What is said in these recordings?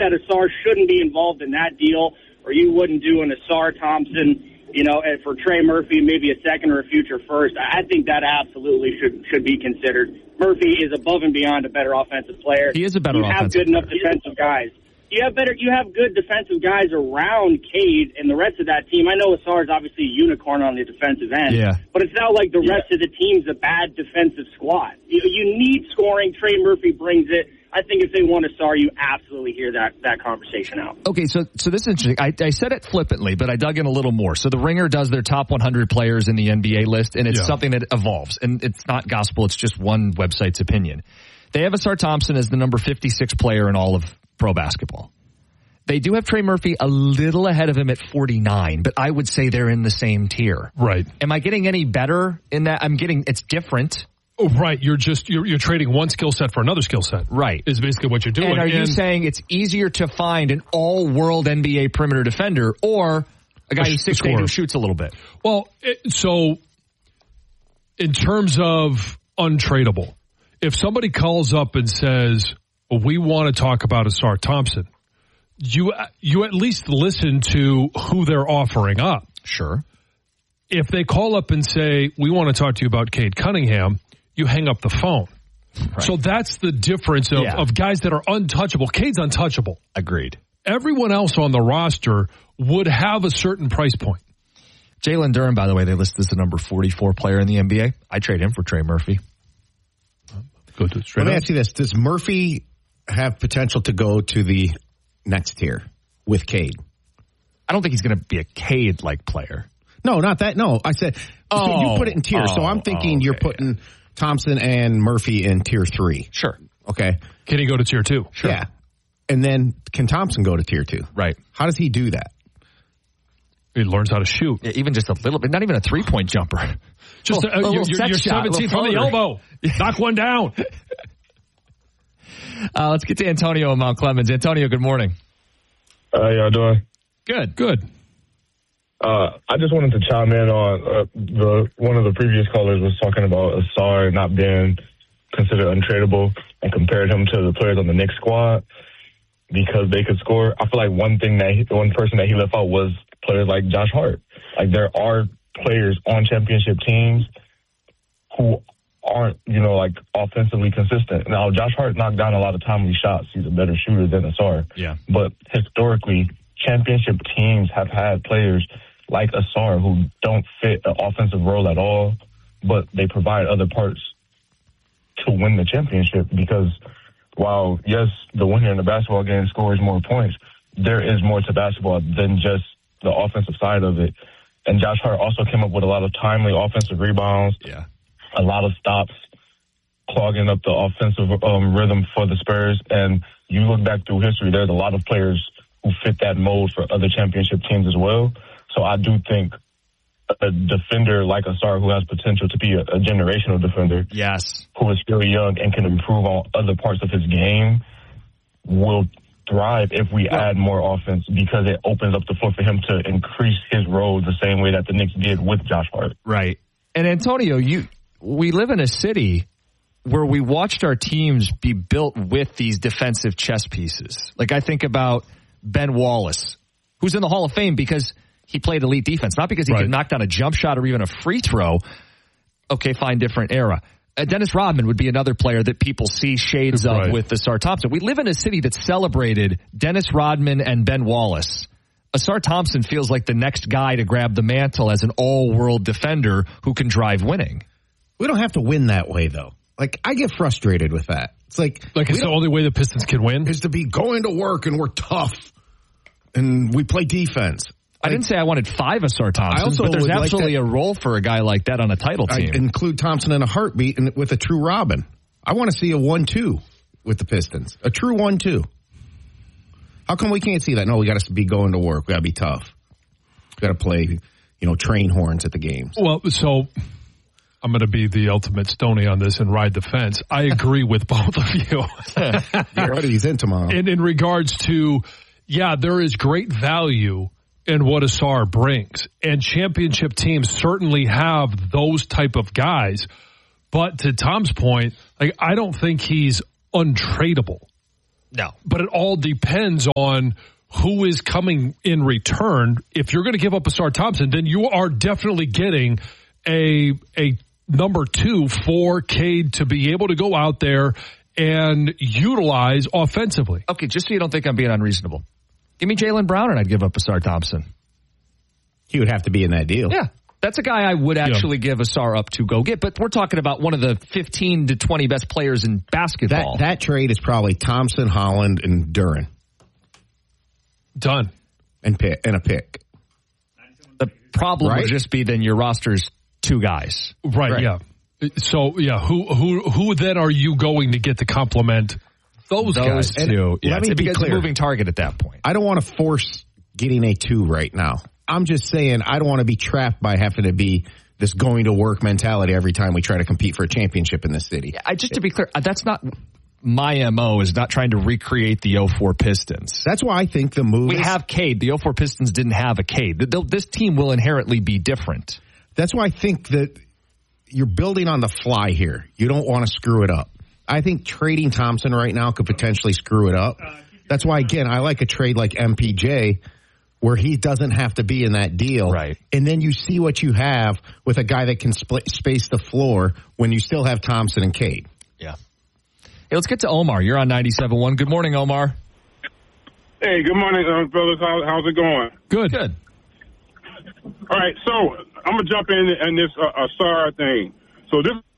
that Ausar shouldn't be involved in that deal, or you wouldn't do an Ausar Thompson, and for Trey Murphy, maybe a second or a future first. I think that absolutely should be considered. Murphy is above and beyond a better offensive player. He is a better offensive player. You have good enough defensive guys. You have good defensive guys around Cade and the rest of that team. I know Ausar is obviously a unicorn on the defensive end, but it's not like the rest of the team's a bad defensive squad. You need scoring. Trey Murphy brings it. I think if they want Ausar, you absolutely hear that conversation out. Okay, so this is interesting. I said it flippantly, but I dug in a little more. So the Ringer does their top 100 players in the NBA list, and it's something that evolves. And it's not gospel. It's just one website's opinion. They have Ausar Thompson as the number 56 player in all of pro basketball. They do have Trey Murphy a little ahead of him at 49, but I would say they're in the same tier. Right. Am I getting any better in that? It's different. Oh, right. You're trading one skill set for another skill set. Right. Is basically what you're doing. And are you saying it's easier to find an all-world NBA perimeter defender or a guy who's 6'8" who shoots a little bit? Well, so in terms of untradeable, if somebody calls up and says, we want to talk about Ausar Thompson, you at least listen to who they're offering up. Sure. If they call up and say, we want to talk to you about Cade Cunningham, you hang up the phone. Right. So that's the difference of guys that are untouchable. Cade's untouchable. Agreed. Everyone else on the roster would have a certain price point. Jalen Duren, by the way, they list as the number 44 player in the NBA. I trade him for Trey Murphy. Let me ask you this. Does Murphy have potential to go to the next tier with Cade? I don't think he's going to be a Cade-like player. No, not that. No, I said you put it in tier. So I'm thinking you're putting Thompson and Murphy in tier 3. Sure. Okay. Can he go to tier 2? Sure. Yeah. And then can Thompson go to tier 2? Right. How does he do that? He learns how to shoot. Yeah, even just a little bit. Not even a three-point jumper. Just you're 17th on the elbow. Knock one down. Let's get to Antonio in Mount Clemens. Antonio, good morning. How y'all doing? Good. I just wanted to chime in on one of the previous callers was talking about Ausar not being considered untradeable and compared him to the players on the Knicks squad because they could score. I feel like one person that he left out was players like Josh Hart. Like there are players on championship teams who aren't, offensively consistent. Now, Josh Hart knocked down a lot of timely shots. He's a better shooter than Ausar. Yeah. But historically, championship teams have had players like Ausar who don't fit an offensive role at all, but they provide other parts to win the championship because while, yes, the winner in the basketball game scores more points, there is more to basketball than just the offensive side of it. And Josh Hart also came up with a lot of timely offensive rebounds, a lot of stops, clogging up the offensive rhythm for the Spurs. And you look back through history, there's a lot of players who fit that mold for other championship teams as well. So I do think a defender like Ausar who has potential to be a generational defender, who is still young and can improve on other parts of his game, will thrive if we add more offense because it opens up the floor for him to increase his role the same way that the Knicks did with Josh Hart. Right. And Antonio, we live in a city where we watched our teams be built with these defensive chess pieces. Like I think about Ben Wallace, who's in the Hall of Fame because he played elite defense, not because he could knock down a jump shot or even a free throw. Okay, fine, different era. Dennis Rodman would be another player that people see shades of with Ausar Thompson. We live in a city that celebrated Dennis Rodman and Ben Wallace. Ausar Thompson feels like the next guy to grab the mantle as an all-world defender who can drive winning. We don't have to win that way, though. Like, I get frustrated with that. It's like it's the only way the Pistons can win? Is to be going to work and we're tough and we play defense. I didn't say I wanted 5 Ausar Thompsons, but there's absolutely a role for a guy like that on a title team. I include Thompson in a heartbeat and with a true Robin. I want to see a 1-2 with the Pistons. A true 1-2. How come we can't see that? No, we got to be going to work. We got to be tough. We got to play, train horns at the games. Well, so I'm going to be the ultimate Stoney on this and ride the fence. I agree with both of you. He's in tomorrow. And in regards to, there is great value in what Ausar brings. And championship teams certainly have those type of guys. But to Tom's point, I don't think he's untradeable. No. But it all depends on who is coming in return. If you're going to give up Ausar Thompson, then you are definitely getting a number 2 for Cade to be able to go out there and utilize offensively. Okay, just so you don't think I'm being unreasonable. Give me Jaylen Brown and I'd give up Ausar Thompson. He would have to be in that deal. Yeah. That's a guy I would actually give Ausar up to go get, but we're talking about one of the 15 to 20 best players in basketball. That trade is probably Thompson, Holland, and Duren. Done. And a pick. The problem would just be then your roster's 2 guys. Right, yeah. So, yeah, who then are you going to get to complement those guys? Two. Yeah, let me be clear. It's a moving target at that point. I don't want to force getting a 2 right now. I'm just saying I don't want to be trapped by having to be this going to work mentality every time we try to compete for a championship in this city. Just to be clear, that's not my MO, is not trying to recreate the 04 Pistons. That's why I think the move. We have Cade. The 04 Pistons didn't have a Cade. This team will inherently be different. That's why I think that you're building on the fly here. You don't want to screw it up. I think trading Thompson right now could potentially screw it up. That's why, again, I like a trade like MPJ where he doesn't have to be in that deal. Right. And then you see what you have with a guy that can space the floor when you still have Thompson and Cade. Yeah. Hey, let's get to Omar. You're on 97.1. Good morning, Omar. Hey, good morning, fellas. How's it going? Good. All right, so I'm going to jump in this Ausar thing. So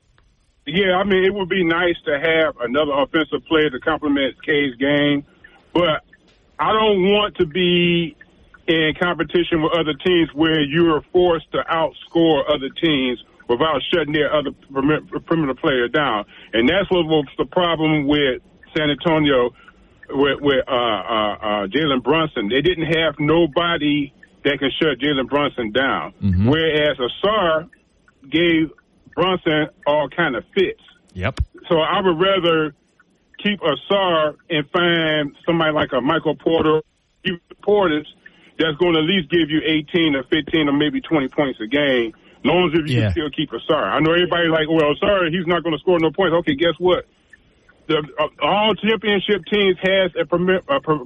it would be nice to have another offensive player to complement Cade's game, but I don't want to be in competition with other teams where you're forced to outscore other teams without shutting their other perimeter player down. And that's what was the problem with San Antonio with Jalen Brunson. They didn't have nobody that can shut Jalen Brunson down. Mm-hmm. Whereas Ausar gave Brunson all kind of fits. Yep. So I would rather keep Ausar and find somebody like a Michael Porter, even Portis, that's going to at least give you 18 or 15 or maybe 20 points a game, as long as you can still keep Ausar. I know everybody like, well, Ausar, he's not going to score no points. Okay, guess what? All championship teams has a premier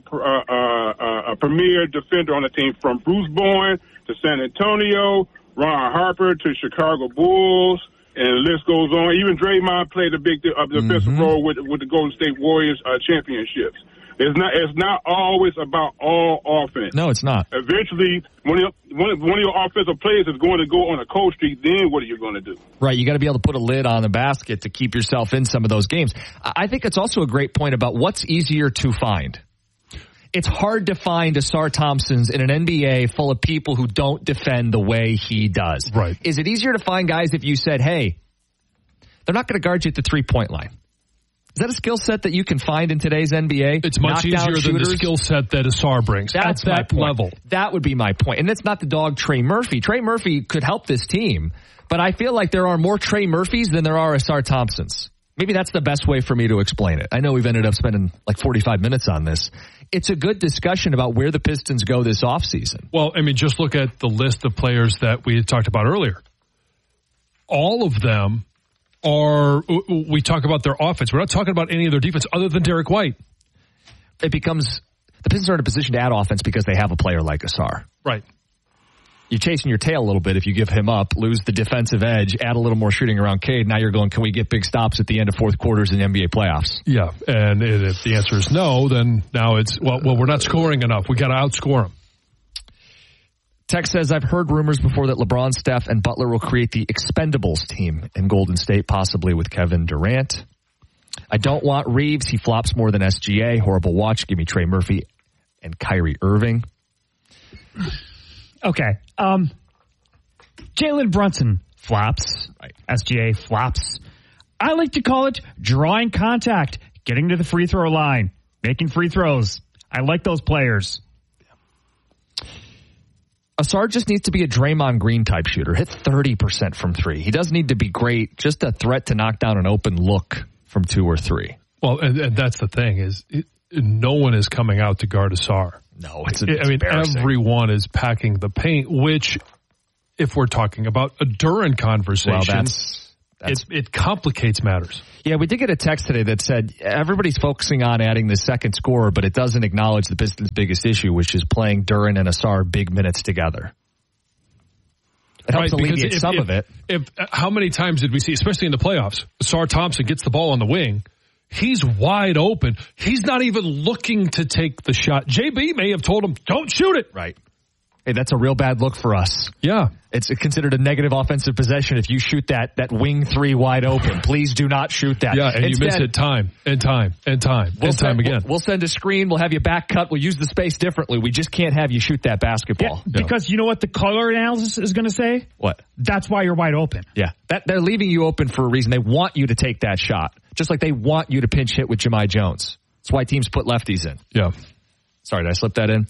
defender on the team, from Bruce Bowen to San Antonio, Ron Harper to Chicago Bulls, and the list goes on. Even Draymond played a big defensive role with the Golden State Warriors championships. It's not always about all offense. No, it's not. Eventually, one of your offensive players is going to go on a cold streak. Then what are you going to do? Right, you got to be able to put a lid on the basket to keep yourself in some of those games. I think it's also a great point about what's easier to find. It's hard to find Ausar Thompsons in an NBA full of people who don't defend the way he does. Right. Is it easier to find guys if you said, hey, they're not going to guard you at the three-point line? Is that a skill set that you can find in today's NBA? It's much easier than the skill set that Ausar brings. That's at that level. That would be my point. And it's not the dog Trey Murphy. Trey Murphy could help this team, but I feel like there are more Trey Murphys than there are Ausar Thompsons. Maybe that's the best way for me to explain it. I know we've ended up spending like 45 minutes on this. It's a good discussion about where the Pistons go this offseason. Well, I mean, just look at the list of players that we had talked about earlier. All of them we talk about their offense. We're not talking about any of their defense other than Derek White. It becomes, the Pistons are in a position to add offense because they have a player like Ausar. Right. You're chasing your tail a little bit if you give him up, lose the defensive edge, add a little more shooting around Cade. Now you're going, can we get big stops at the end of fourth quarters in the NBA playoffs? Yeah, and if the answer is no, then now it's, well, we're not scoring enough. We got to outscore them. Tex says, I've heard rumors before that LeBron, Steph, and Butler will create the Expendables team in Golden State, possibly with Kevin Durant. I don't want Reeves. He flops more than SGA. Horrible watch. Give me Trey Murphy and Kyrie Irving. Okay. Jalen Brunson flops. Right. SGA flops. I like to call it drawing contact, getting to the free throw line, making free throws. I like those players. Ausar just needs to be a Draymond Green type shooter. Hit 30% from three. He doesn't need to be great. Just a threat to knock down an open look from 2 or 3. Well, and that's the thing is no one is coming out to guard Ausar. No, it's everyone is packing the paint, which if we're talking about a Duren conversation. Well, it complicates matters. Yeah, we did get a text today that said everybody's focusing on adding the second scorer, but it doesn't acknowledge the Pistons' biggest issue, which is playing Duren and Ausar big minutes together. It helps alleviate some of it. How many times did we see, especially in the playoffs, Ausar Thompson gets the ball on the wing. He's wide open. He's not even looking to take the shot. JB may have told him, don't shoot it. Right. Hey, that's a real bad look for us. Yeah. It's considered a negative offensive possession if you shoot that wing three wide open. Please do not shoot that. Yeah, and instead, you miss it time again. We'll send a screen. We'll have you back cut. We'll use the space differently. We just can't have you shoot that basketball. Yeah, because you know what the color analysis is going to say? What? That's why you're wide open. Yeah. They're leaving you open for a reason. They want you to take that shot. Just like they want you to pinch hit with Jahmai Jones. That's why teams put lefties in. Yeah. Sorry, did I slip that in?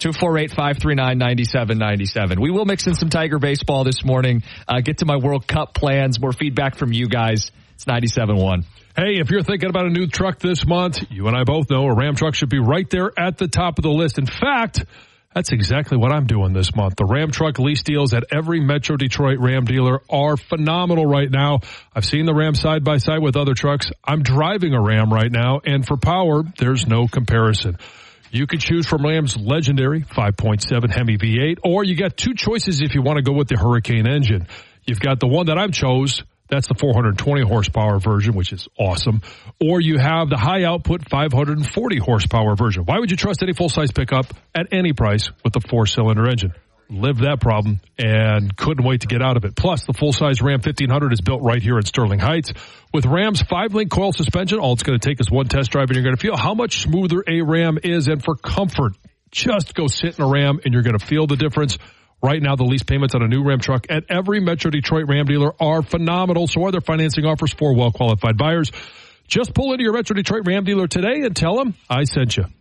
248-539-9797. We will mix in some Tiger baseball this morning. Get to my World Cup plans. More feedback from you guys. It's 97.1. Hey, if you're thinking about a new truck this month, you and I both know a Ram truck should be right there at the top of the list. In fact, that's exactly what I'm doing this month. The Ram truck lease deals at every Metro Detroit Ram dealer are phenomenal right now. I've seen the Ram side by side with other trucks. I'm driving a Ram right now, and for power, there's no comparison. You could choose from Ram's legendary 5.7 Hemi V8, or you got two choices if you want to go with the Hurricane engine. You've got the one that I've chose. That's the 420 horsepower version, which is awesome. Or you have the high output 540 horsepower version. Why would you trust any full-size pickup at any price with the 4-cylinder engine? Lived that problem and couldn't wait to get out of it. Plus, the full-size Ram 1500 is built right here in Sterling Heights. With Ram's 5-link coil suspension, all it's going to take is one test drive, and you're going to feel how much smoother a Ram is. And for comfort, just go sit in a Ram, and you're going to feel the difference. Right now, the lease payments on a new Ram truck at every Metro Detroit Ram dealer are phenomenal. So are their financing offers for well-qualified buyers. Just pull into your Metro Detroit Ram dealer today and tell them I sent you.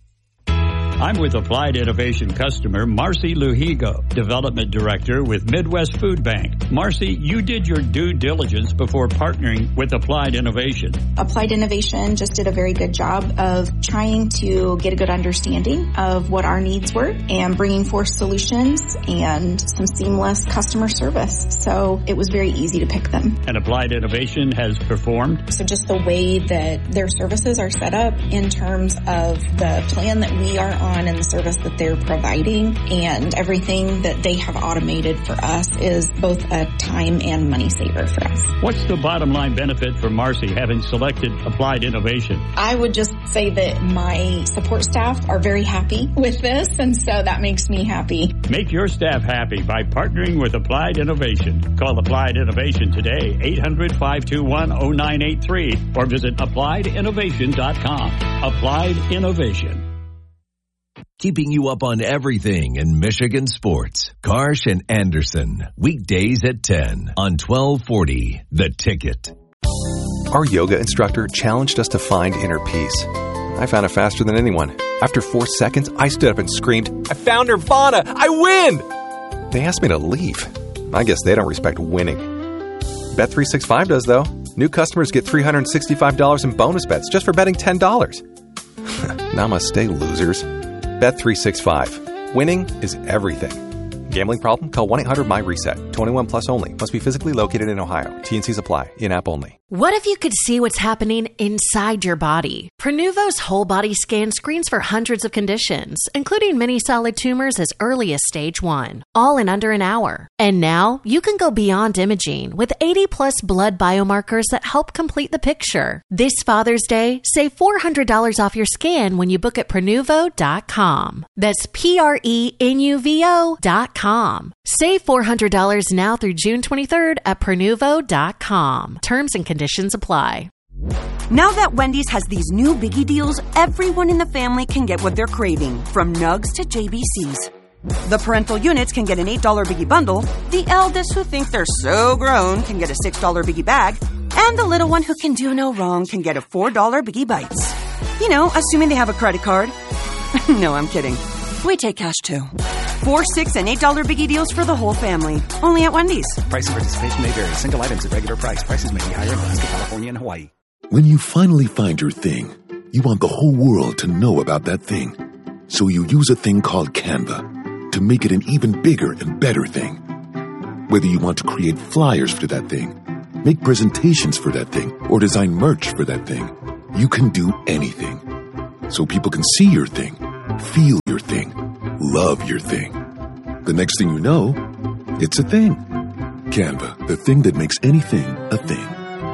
I'm with Applied Innovation customer Marcy Luhigo, Development Director with Midwest Food Bank. Marcy, you did your due diligence before partnering with Applied Innovation. Applied Innovation just did a very good job of trying to get a good understanding of what our needs were and bringing forth solutions and some seamless customer service. So it was very easy to pick them. And Applied Innovation has performed? So just the way that their services are set up in terms of the plan that we are on and the service that they're providing and everything that they have automated for us is both a time and money saver for us. What's the bottom line benefit for Marcy having selected Applied Innovation? I would just say that my support staff are very happy with this, and so that makes me happy. Make your staff happy by partnering with Applied Innovation. Call Applied Innovation today, 800-521-0983, or visit appliedinnovation.com. Applied Innovation. Keeping you up on everything in Michigan sports. Karsh and Anderson. Weekdays at 10 on 1240. The Ticket. Our yoga instructor challenged us to find inner peace. I found it faster than anyone. After 4 seconds, I stood up and screamed, "I found Nirvana! I win!" They asked me to leave. I guess they don't respect winning. Bet365 does, though. New customers get $365 in bonus bets just for betting $10. Namaste, losers. Bet365. Winning is everything. Gambling problem? Call 1-800-MY-RESET. 21 plus only. Must be physically located in Ohio. T&Cs apply. In-app only. What if you could see what's happening inside your body? Prenuvo's whole body scan screens for hundreds of conditions, including many solid tumors as early as stage 1, all in under an hour. And now you can go beyond imaging with 80 plus blood biomarkers that help complete the picture. This Father's Day, save $400 off your scan when you book at Prenuvo.com. That's Prenuvo.com. Save $400 now through June 23rd at Prenuvo.com. Terms and conditions apply. Now that Wendy's has these new biggie deals, everyone in the family can get what they're craving, from Nugs to JBCs. The parental units can get an $8 biggie bundle, the eldest who think they're so grown can get a $6 biggie bag, and the little one who can do no wrong can get a $4 biggie bites. You know, assuming they have a credit card. No, I'm kidding. We take cash too. 4, 6, and $8 biggie deals for the whole family. Only at Wendy's. Price and participation may vary. Single items at regular price. Prices may be higher in Alaska, California, and Hawaii. When you finally find your thing, you want the whole world to know about that thing. So you use a thing called Canva to make it an even bigger and better thing. Whether you want to create flyers for that thing, make presentations for that thing, or design merch for that thing. You can do anything. So people can see your thing, feel your thing, love your thing. The next thing you know, it's a thing. Canva, the thing that makes anything a thing.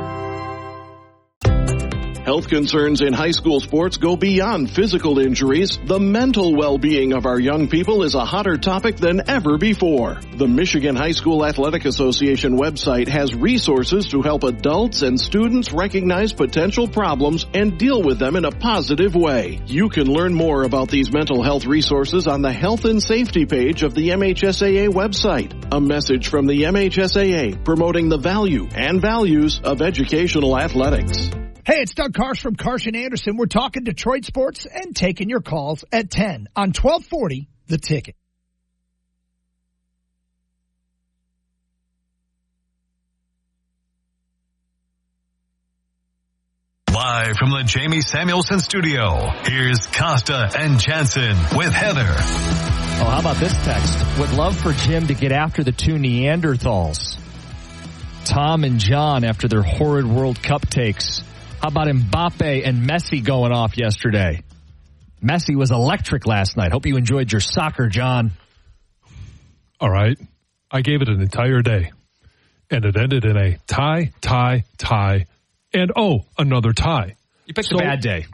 Health concerns in high school sports go beyond physical injuries. The mental well-being of our young people is a hotter topic than ever before. The Michigan High School Athletic Association website has resources to help adults and students recognize potential problems and deal with them in a positive way. You can learn more about these mental health resources on the Health and Safety page of the MHSAA website. A message from the MHSAA promoting the value and values of educational athletics. Hey, it's Doug Karsch from Karsch & Anderson. We're talking Detroit sports and taking your calls at 10 on 1240 The Ticket. Live from the Jamie Samuelson studio, here's Costa and Jansen with Heather. Oh, how about this text? Would love for Jim to get after the two Neanderthals, Tom and John, after their horrid World Cup takes. How about Mbappe and Messi going off yesterday? Messi was electric last night. Hope you enjoyed your soccer, John. All right. I gave it an entire day. And it ended in a tie, and another tie. You picked a bad day.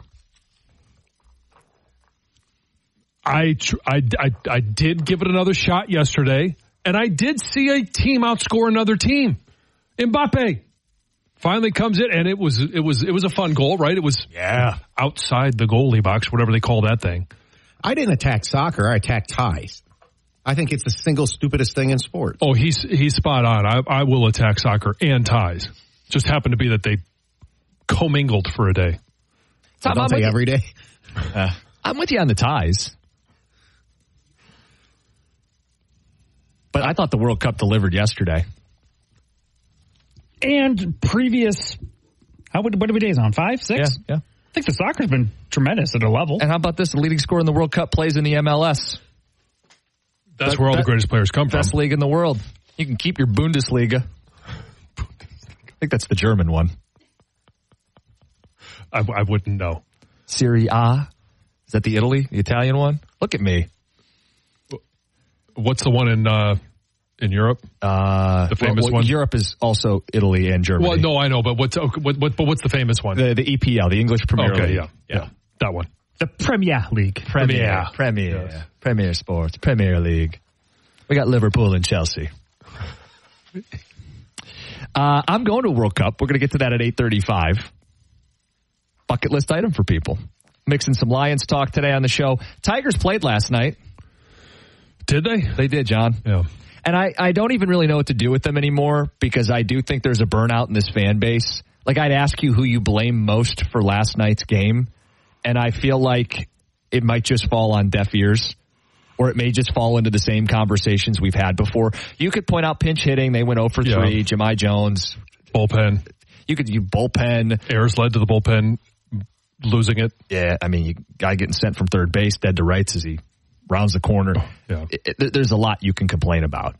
I did give it another shot yesterday, and I did see a team outscore another team. Mbappe finally comes in, and it was a fun goal, right? It was outside the goalie box, whatever they call that thing. I didn't attack soccer. I attacked ties. I think it's the single stupidest thing in sports. Oh, he's spot on. I will attack soccer and ties. Just happened to be that they commingled for a day. Don't say every day. I'm with you on the ties. But I thought the World Cup delivered yesterday. And previous, what are we days on? 5, 6? Yeah. I think the soccer's been tremendous at a level. And how about this? The leading scorer in the World Cup plays in the MLS. That's where all the greatest players come from. Best league in the world. You can keep your Bundesliga. I think that's the German one. I wouldn't know. Serie A? Is that the Italian one? Look at me. What's the one in Europe? The famous one? Europe is also Italy and Germany. Well, no, I know, but what's the famous one? The EPL, the English Premier League. Yeah, that one. The Premier League. Premier Sports. Premier League. We got Liverpool and Chelsea. I'm going to a World Cup. We're going to get to that at 8:35. Bucket list item for people. Mixing some Lions talk today on the show. Tigers played last night. Did they? They did, John. Yeah. And I don't even really know what to do with them anymore because I do think there's a burnout in this fan base. Like, I'd ask you who you blame most for last night's game, and I feel like it might just fall on deaf ears, or it may just fall into the same conversations we've had before. You could point out pinch hitting. They went 0 for 3. Jahmai Jones. Bullpen. You bullpen. Ayers led to the bullpen losing it. Yeah, I mean, guy getting sent from third base, dead to rights as he rounds the corner. Yeah. There's a lot you can complain about.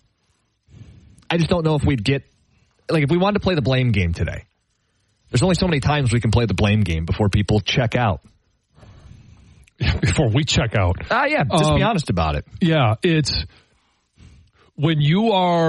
I just don't know if we'd get, if we wanted to play the blame game today. There's only so many times we can play the blame game before people check out. Before we check out. Just be honest about it. Yeah, it's when you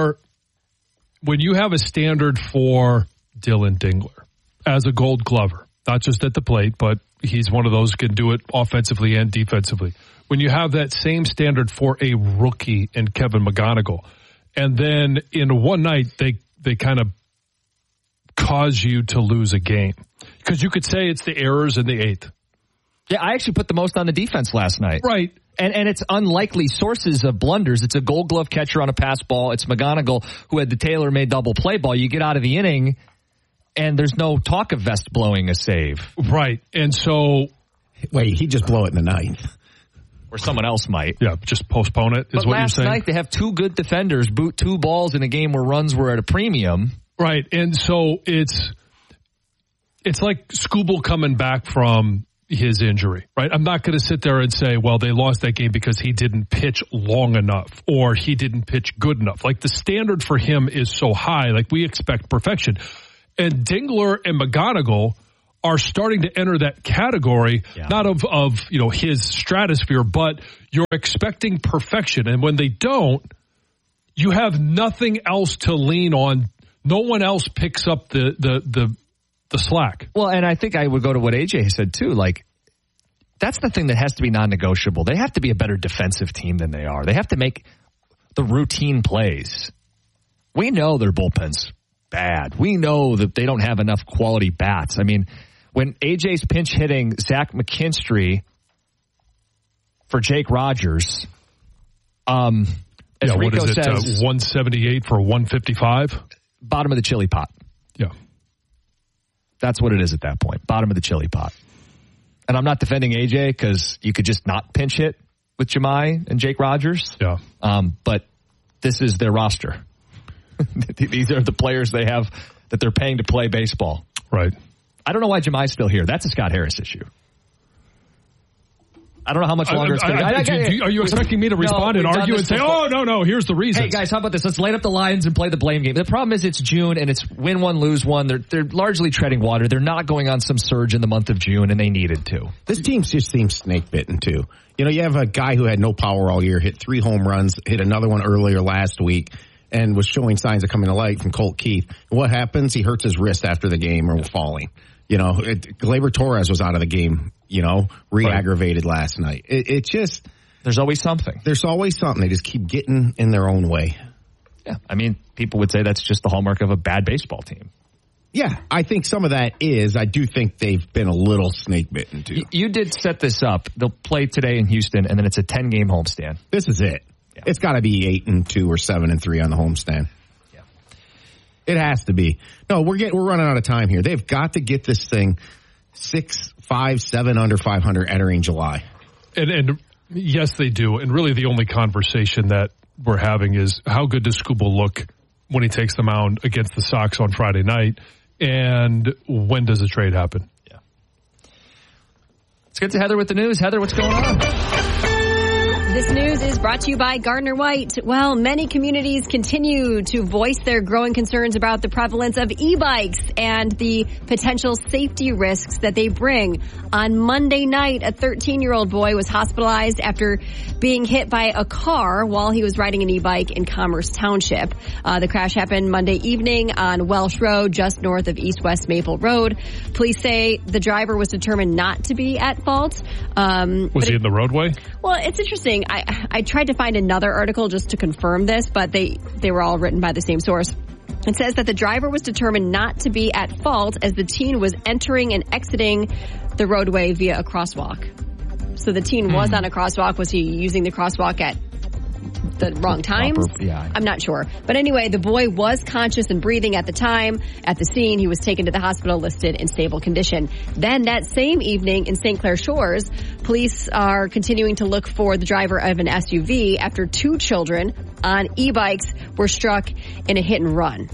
have a standard for Dylan Dingler as a Gold Glover, not just at the plate, but he's one of those who can do it offensively and defensively. When you have that same standard for a rookie in Kevin McGonigal, and then in one night they kind of cause you to lose a game. Because you could say it's the errors in the 8th. Yeah, I actually put the most on the defense last night. Right. And it's unlikely sources of blunders. It's a Gold Glove catcher on a pass ball. It's McGonigal who had the tailor-made double play ball. You get out of the inning, and there's no talk of Vest blowing a save. Right. And so... Wait, he'd just blow it in the 9th. Or someone else might. Yeah, just postpone it is what you're saying. But last night they have 2 good defenders boot 2 balls in a game where runs were at a premium. Right. And so it's like Skubal coming back from his injury, right? I'm not going to sit there and say, well, they lost that game because he didn't pitch long enough or he didn't pitch good enough. Like, the standard for him is so high. Like, we expect perfection. And Dingler and McGonigal are starting to enter that category, not of his stratosphere, but you're expecting perfection. And when they don't, you have nothing else to lean on. No one else picks up the slack. Well, and I think I would go to what AJ said too. Like, that's the thing that has to be non-negotiable. They have to be a better defensive team than they are. They have to make the routine plays. We know their bullpen's bad. We know that they don't have enough quality bats. I mean, when AJ's pinch hitting Zach McKinstry for Jake Rogers, as Rico what is it, says, 178 for 155? Bottom of the chili pot. Yeah. That's what it is at that point. Bottom of the chili pot. And I'm not defending AJ because you could just not pinch hit with Jahmai and Jake Rogers. Yeah. But this is their roster. These are the players they have that they're paying to play baseball. Right. I don't know why Jahmai's still here. That's a Scott Harris issue. I don't know how much longer it's going to Are you expecting me to respond and argue and say, no, here's the reason? Hey, guys, how about this? Let's light up the Lions and play the blame game. The problem is it's June, and it's win one, lose one. They're largely treading water. They're not going on some surge in the month of June, and they needed to. This team just seems snake-bitten, too. You have a guy who had no power all year, hit 3 home runs, hit another one earlier last week, and was showing signs of coming to light from Colt Keith. What happens? He hurts his wrist after the game or falling. Gleyber Torres was out of the game, re-aggravated last night. It just... There's always something. There's always something. They just keep getting in their own way. Yeah. I mean, people would say that's just the hallmark of a bad baseball team. Yeah, I think some of that is. I do think they've been a little snake-bitten, too. You did set this up. They'll play today in Houston, and then it's a 10-game homestand. This is it. Yeah. It's got to be 8-2 or 7-3 on the homestand. It has to be. No, we're running out of time here. They've got to get this thing 6, 5, 7 under 500 entering July. And yes, they do. And really the only conversation that we're having is how good does Skubal look when he takes the mound against the Sox on Friday night, and when does a trade happen? Yeah. Let's get to Heather with the news. Heather, what's going on? This news is brought to you by Gardner White. Well, many communities continue to voice their growing concerns about the prevalence of e-bikes and the potential safety risks that they bring. On Monday night, a 13-year-old boy was hospitalized after being hit by a car while he was riding an e-bike in Commerce Township. The crash happened Monday evening on Welsh Road, just north of East-West Maple Road. Police say the driver was determined not to be at fault. Was he in the roadway? Well, it's interesting. I tried to find another article just to confirm this, but they were all written by the same source. It says that the driver was determined not to be at fault as the teen was entering and exiting the roadway via a crosswalk. So the teen was on a crosswalk. Was he using the crosswalk at the wrong times? Yeah. I'm not sure. But anyway, the boy was conscious and breathing at the time. At the scene, he was taken to the hospital, listed in stable condition. Then that same evening in St. Clair Shores, police are continuing to look for the driver of an SUV after 2 children on e-bikes were struck in a hit and run.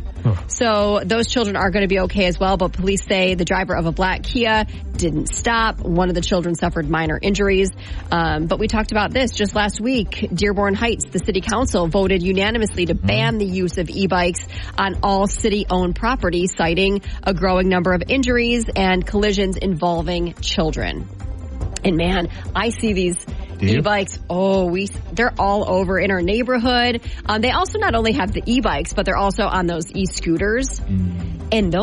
So those children are going to be okay as well, but police say the driver of a black Kia didn't stop. One of the children suffered minor injuries. But we talked about this just last week. Dearborn Heights, the city council voted unanimously to ban the use of e-bikes on all city-owned property, citing a growing number of injuries and collisions involving children. And man, I see these e-bikes. They're all over in our neighborhood. They also not only have the e-bikes, but they're also on those e-scooters. And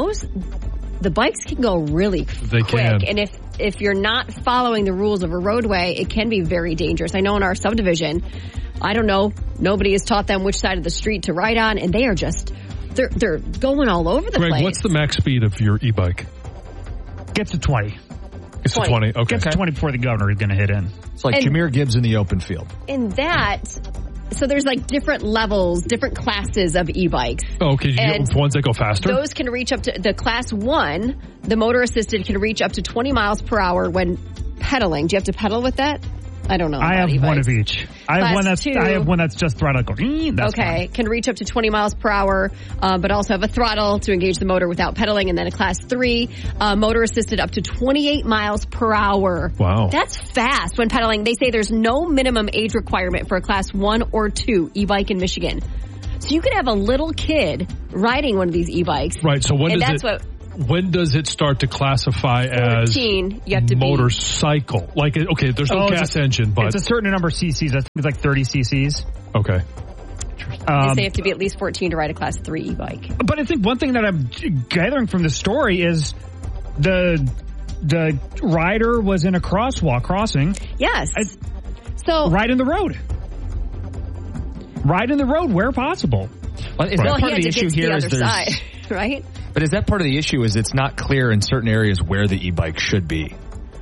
the bikes can go really quick. And if you're not following the rules of a roadway, it can be very dangerous. I know in our subdivision, I don't know, nobody has taught them which side of the street to ride on, and they are just, they're going all over the Greg, place. What's the max speed of your e-bike? Gets to 20. It's a 20. Okay. Gets to 20 before the governor is going to hit in. It's like Jahmyr Gibbs in the open field. In that, so there's like different levels, different classes of e-bikes. Oh, okay. You get ones that go faster? Those can reach up to, the class 1, the motor assisted can reach up to 20 miles per hour when pedaling. Do you have to pedal with that? I don't know. I have e-bikes. One of each. I have one that's just throttle. That's okay. fine. Can reach up to 20 miles per hour, but also have a throttle to engage the motor without pedaling. And then a class 3, motor assisted up to 28 miles per hour. Wow. That's fast when pedaling. They say there's no minimum age requirement for a class 1 or 2 e-bike in Michigan. So you could have a little kid riding one of these e-bikes. Right. So when when does it start to classify as 14, you have to motorcycle? Like, okay, there's no gas engine, but it's a certain number of cc's. I think it's like 30 cc's. Okay. They say you have to be at least 14 to ride a Class 3 e-bike. But I think one thing that I'm gathering from the story is the rider was in a crossing. Yes. So right in the road. Right in the road where possible. Well, is that part of the issue here? Is side, right? But is that part of the issue? Is it's not clear in certain areas where the e-bike should be?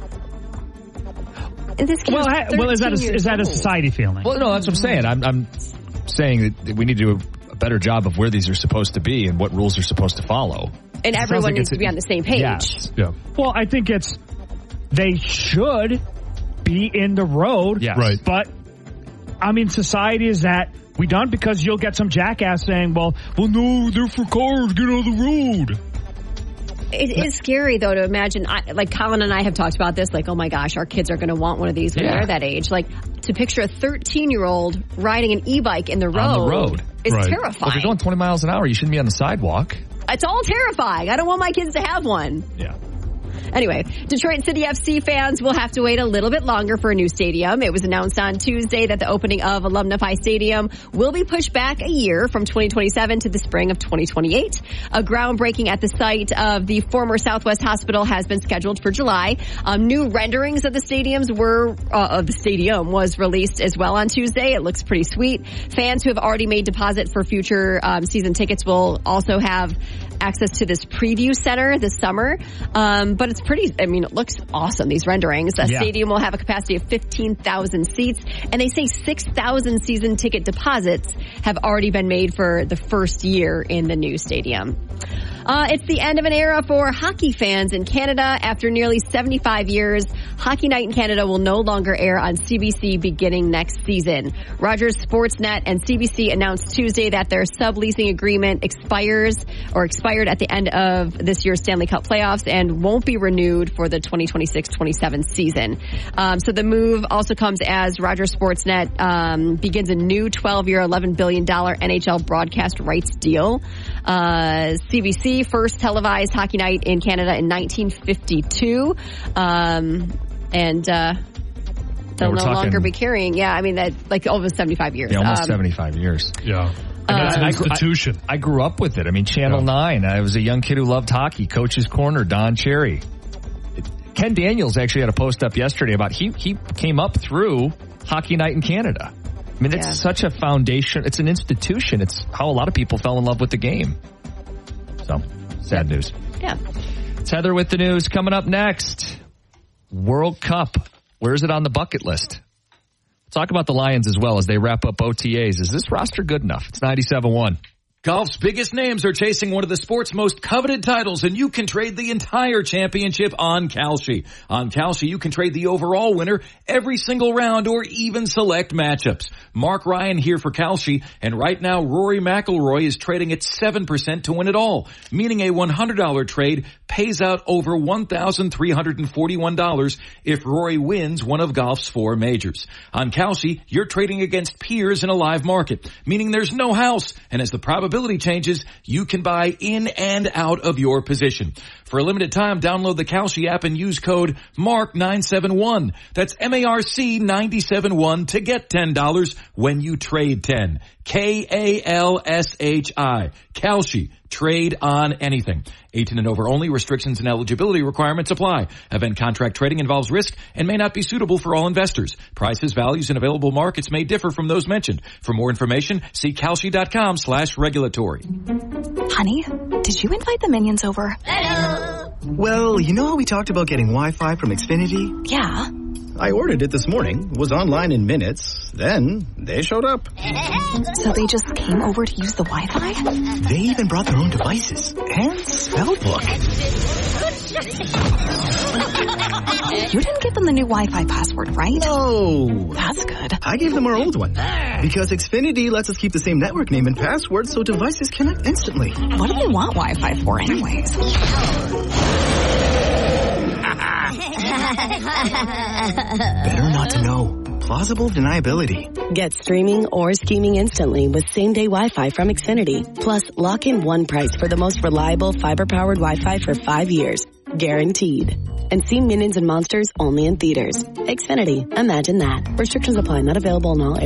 Is that a society feeling? Well, no, that's what I'm saying. I'm saying that we need to do a better job of where these are supposed to be and what rules are supposed to follow. And everyone needs to be on the same page. Yes. Yeah. Well, I think they should be in the road. Yes. Right. But, I mean, society is that we done because you'll get some jackass saying, well, no, they're for cars, get on the road. It is scary, though, to imagine, like Colin and I have talked about this, like, oh my gosh, our kids are going to want one of these when they're that age. Like, to picture a 13-year-old riding an e-bike in the road, on the road is terrifying. Well, if you're going 20 miles an hour, you shouldn't be on the sidewalk. It's all terrifying. I don't want my kids to have one. Yeah. Anyway, Detroit City FC fans will have to wait a little bit longer for a new stadium. It was announced on Tuesday that the opening of Alumni Stadium will be pushed back a year from 2027 to the spring of 2028. A groundbreaking at the site of the former Southwest Hospital has been scheduled for July. New renderings of the stadium was released as well on Tuesday. It looks pretty sweet. Fans who have already made deposit for future season tickets will also have access to this preview center this summer. But it's pretty, it looks awesome, these renderings. The stadium will have a capacity of 15,000 seats, and they say 6,000 season ticket deposits have already been made for the first year in the new stadium. It's the end of an era for hockey fans in Canada. After nearly 75 years, Hockey Night in Canada will no longer air on CBC beginning next season. Rogers Sportsnet and CBC announced Tuesday that their subleasing agreement expired at the end of this year's Stanley Cup playoffs and won't be renewed for the 2026-27 season. So the move also comes as Rogers Sportsnet begins a new 12-year, $11 billion NHL broadcast rights deal. CBC first televised Hockey Night in Canada in 1952. They'll no longer be carrying. Yeah, almost 75 years. Yeah, almost 75 years. Yeah. And it's an institution. I grew up with it. Channel 9. I was a young kid who loved hockey. Coach's Corner, Don Cherry. Ken Daniels actually had a post up yesterday about he came up through Hockey Night in Canada. It's such a foundation. It's an institution. It's how a lot of people fell in love with the game. So, sad news. Yeah. It's Heather with the news. Coming up next, World Cup. Where is it on the bucket list? We'll talk about the Lions as well as they wrap up OTAs. Is this roster good enough? It's 97.1. Golf's biggest names are chasing one of the sport's most coveted titles, and you can trade the entire championship on Kalshi. On Kalshi, you can trade the overall winner every single round or even select matchups. Mark Ryan here for Kalshi, and right now Rory McIlroy is trading at 7% to win it all, meaning a $100 trade pays out over $1,341 if Rory wins one of golf's 4 majors. On Kalshi, you're trading against peers in a live market, meaning there's no house, and as the probability changes, you can buy in and out of your position. For a limited time, download the Kalshi app and use code MARK971. That's MARC971 to get $10 when you trade 10. KALSHI. Kalshi. Trade on anything. 18 and over only. Restrictions and eligibility requirements apply. Event contract trading involves risk and may not be suitable for all investors. Prices, values, and available markets may differ from those mentioned. For more information, see Kalshi.com/regulatory. Honey, did you invite the minions over? Hello. Well, you know how we talked about getting Wi-Fi from Xfinity? Yeah. I ordered it this morning, was online in minutes, then they showed up. So they just came over to use the Wi-Fi? They even brought their own devices and spell book. You didn't give them the new Wi-Fi password, right? No. That's good. I gave them our old one. Because Xfinity lets us keep the same network name and password so devices connect instantly. What do they want Wi-Fi for anyways? Better not to know. plausible deniability. Get streaming or scheming instantly with same-day Wi-Fi from Xfinity. Plus, lock in one price for the most reliable fiber-powered Wi-Fi for 5 years. Guaranteed. And see Minions and Monsters only in theaters. Xfinity. Imagine that. Restrictions apply. Not available in all areas.